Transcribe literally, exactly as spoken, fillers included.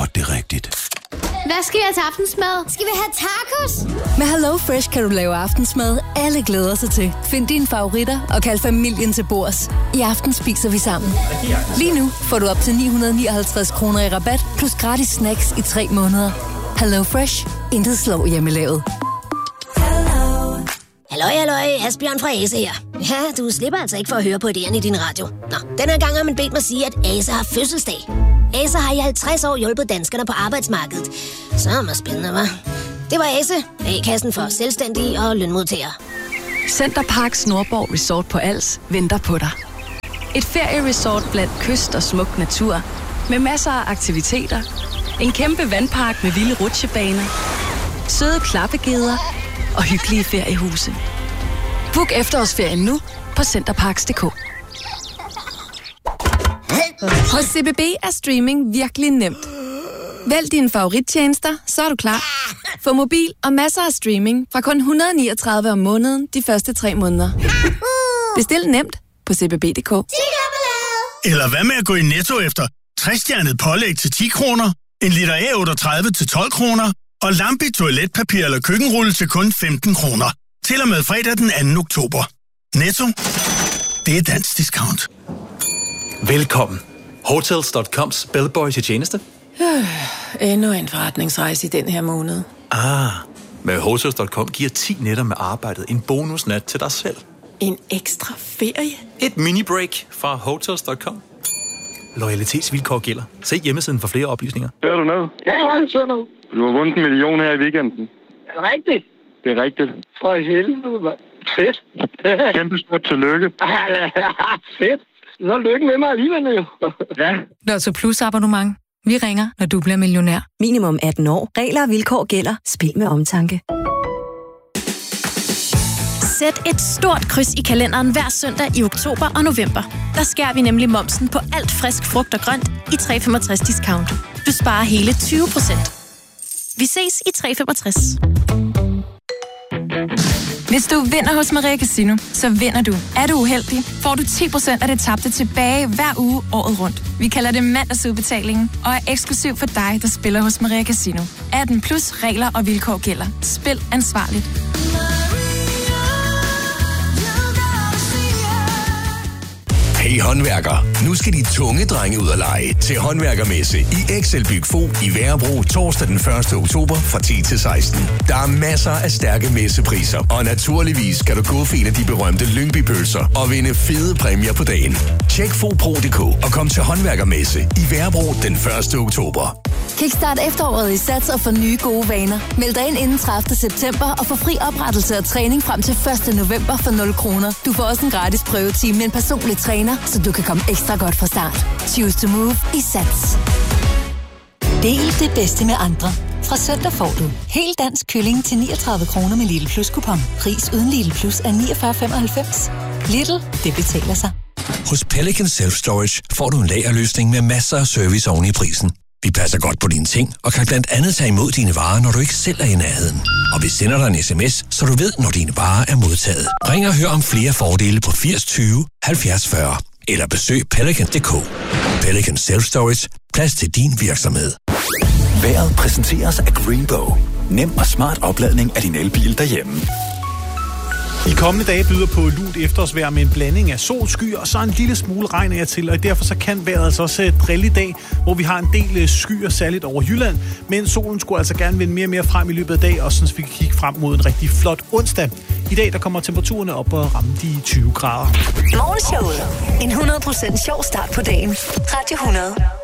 godt, det er rigtigt. Hvad skal jeg til aftensmad? Skal vi have tacos? Med Hello Fresh kan du lave aftensmad, alle glæder sig til. Find dine favoritter og kald familien til bords. I aften spiser vi sammen. Lige nu får du op til ni hundrede nioghalvtreds kroner i rabat, plus gratis snacks i tre måneder. Hello Fresh. Intet slår hjemmelavet. Halløj, halløj, Asbjørn fra Ase her. Ja, du slipper altså ikke for at høre på idéerne i din radio. Nå, den her gang har man bedt mig sige, at Ase har fødselsdag. Ase har i halvtreds år hjulpet danskerne på arbejdsmarkedet. Så er det spændende, hva'? Det var Ase, A-kassen for selvstændige og lønmodtagere. Centerparks Nordborg Resort på Als venter på dig. Et ferieresort blandt kyst og smuk natur, med masser af aktiviteter, en kæmpe vandpark med vilde rutsjebaner, søde klappegeder og hyggelige feriehuse. Book efterårsferien nu på centerparks punktum d k. Hos C B B er streaming virkelig nemt. Vælg dine favorittjenester, så er du klar. Få mobil og masser af streaming fra kun et hundrede og niogtredive om måneden de første tre måneder. Bestil nemt på c b b punktum d k. Eller hvad med at gå i Netto efter tres-stjernet pålæg til ti kroner, en liter A otteogtredive til tolv kroner og Lambi toiletpapir eller køkkenrulle til kun femten kroner. Til og med fredag den anden oktober. Netto. Det er dansk discount. Velkommen. Hotels punktum coms bellboy til tjeneste. Øh, endnu en forretningsrejse i den her måned. Ah, med Hotels punktum com giver ti nætter med arbejdet en bonusnat til dig selv. En ekstra ferie? Et mini-break fra Hotels punktum com. Loyalitetsvilkår gælder. Se hjemmesiden for flere oplysninger. Hører du noget? Ja, jeg hører noget. Du har vundet en million her i weekenden. Er det rigtigt? Det er rigtigt. For helvede, mand. Fedt. Kæmpe stort tillykke. Fedt. Så lykke med mig alligevel, jo. Ja. Lotto Plus abonnement. Vi ringer, når du bliver millionær. Minimum atten år. Regler og vilkår gælder. Spil med omtanke. Sæt et stort kryds i kalenderen hver søndag i oktober og november. Der skærer vi nemlig momsen på alt frisk frugt og grønt i tre komma femogtres discount. Du sparer hele tyve procent. Vi ses i tre komma femogtres. Hvis du vinder hos Maria Casino, så vinder du. Er du uheldig, får du ti procent af det tabte tilbage hver uge året rundt. Vi kalder det mandagsudbetalingen og er eksklusiv for dig, der spiller hos Maria Casino. atten plus regler og vilkår gælder. Spil ansvarligt. Hey håndværker, nu skal de tunge drenge ud og lege til håndværkermesse i Excel Byg Fo i Værebro torsdag den første oktober fra ti til seksten. Der er masser af stærke messepriser, og naturligvis kan du gå for en af de berømte Lyngby-pølser og vinde fede præmier på dagen. Tjek fo punktum d k og kom til håndværkermesse i Værebro den første oktober. Kickstart efteråret i Sats og få nye gode vaner. Meld dig ind inden tredivte september og få fri oprettelse og træning frem til første november for nul kroner. Du får også en gratis prøvetime med en personlig træner, så du kan komme ekstra godt fra start. Choose to move i Sats. Del det bedste med andre. Fra søndag får du helt dansk kylling til niogtredive kroner med Lidl Plus kupon. Pris uden Lidl Plus er niogfyrre femoghalvfems. Lidl, det betaler sig. Hos Pelican Self Storage får du en lagerløsning med masser af service oven i prisen. Vi passer godt på dine ting og kan blandt andet tage imod dine varer, når du ikke selv er i nærheden. Og vi sender dig en sms, så du ved, når dine varer er modtaget. Ring og hør om flere fordele på firs tyve halvfjerds fyrre. Eller besøg pelican punktum d k. Pelican Self Storage. Plads til din virksomhed. Vejret præsenteres af Greenbow. Nem og smart opladning af din elbil derhjemme. De kommende dage byder på lunt efterårsvejr med en blanding af sol, skyer og så en lille smule regn af til, og derfor så kan vejret altså også drille i dag, hvor vi har en del skyer, særligt over Jylland, men solen skulle altså gerne vende mere og mere frem i løbet af dag, og sådan vi kan kigge frem mod en rigtig flot onsdag. I dag der kommer temperaturerne op og ramme de tyve grader. Morgenshowet. En hundrede procent sjov start på dagen. Radio hundrede.